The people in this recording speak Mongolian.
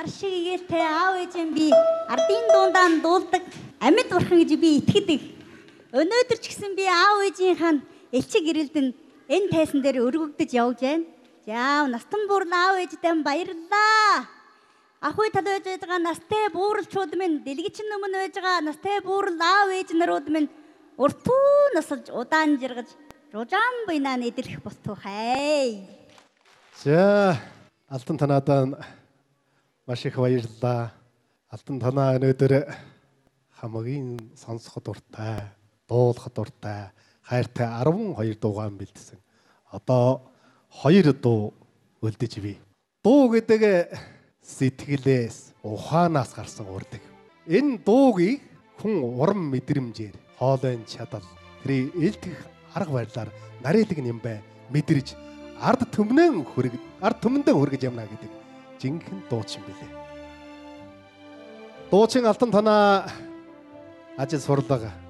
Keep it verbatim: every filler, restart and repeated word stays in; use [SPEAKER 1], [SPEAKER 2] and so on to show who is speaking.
[SPEAKER 1] ар шиг эгээлтэй аав ээжэн би ардын дундаа дуулдаг амьд бурхан гэж би итгэдэг. Өнөөдөр ч гэсэн би аав ээжийнхаа элчиг ирэлдэн энэ тайсан дээр өргөгдөж явж байна. За настан буурал аав ээжтэй баярлалаа. Ахуй тал байж байгаа настай бууралчууд минь, дэлгэчин өмнө байж байгаа настай буурал аав ээж нарууд минь уртуу насалж удаан жиргаж ружаан буйнаа нэдэрх босдохай.
[SPEAKER 2] За алтан танадаа маш их баярлалаа. Алтан танаа өнөөдөр хамгийн сонсоход дуртай, дуулахад дуртай, хайртай арван хоёр дуугаан бэлдсэн. Одоо хоёр дуу үлдэж бий. Дуу гэдэг сэтгэлээс, ухаанаас гарсан урдаг. Энэ дуугийг хүн урам мэдрэмжээр, хоолойн чадал, тэрийг элдэх арга барилаар нарийнлэг юм бай мэдэрж ард түмнэн хүрэг, ард түмэндээ хүргэж явна гэдэг жинхэнэ дуучин билээ. Дуучин алтан танаа ажил сурлага